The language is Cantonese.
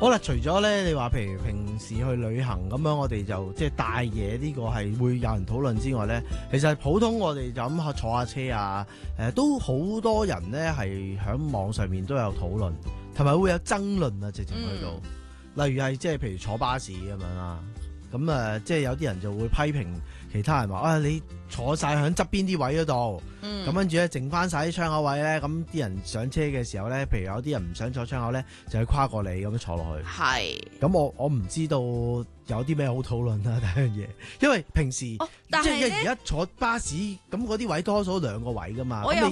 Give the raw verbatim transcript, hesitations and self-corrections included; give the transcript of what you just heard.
好啦，除咗咧，你話譬如平時去旅行咁樣，我哋就即係帶嘢呢個係會有人討論之外咧，其實普通我哋就咁下坐下車啊，誒、呃、都好多人咧係喺網上面都有討論，同埋會有爭論啊，直情去到，嗯、例如係即係譬如坐巴士咁樣啦，咁誒、呃、即係有啲人就會批評其他人話啊，你坐晒喺側邊啲位嗰度，咁跟住咧剩翻晒啲窗口位咧，咁啲人上車嘅時候咧，譬如有啲人唔想坐窗口咧，就去跨過你咁樣坐落去。係，咁我我唔知道有啲咩好討論啦，第一樣嘢，因為平時、哦、但即係而家坐巴士咁嗰啲位多數兩個位噶嘛，咁你